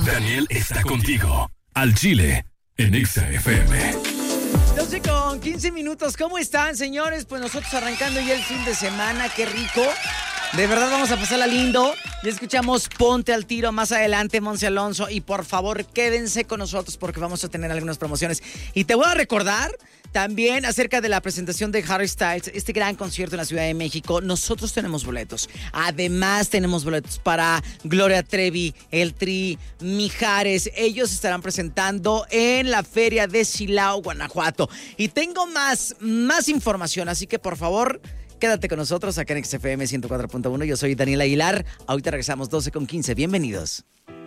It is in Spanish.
Daniel está contigo. Al Chile, en Exa FM. 12 con 15 minutos. ¿Cómo están, señores? Pues nosotros arrancando ya el fin de semana. ¡Qué rico! De verdad vamos a pasarla lindo. Ya escuchamos Ponte al Tiro más adelante, Monse Alonso. Y por favor, quédense con nosotros porque vamos a tener algunas promociones. Y te voy a recordar también acerca de la presentación de Harry Styles, este gran concierto en la Ciudad de México. Nosotros tenemos boletos. Además, tenemos boletos para Gloria Trevi, El Tri, Mijares. Ellos estarán presentando en la Feria de Silao, Guanajuato. Y tengo más información, así que por favor, quédate con nosotros acá en XFM 104.1. Yo soy Daniel Aguilar. Ahorita regresamos 12 con 15. Bienvenidos.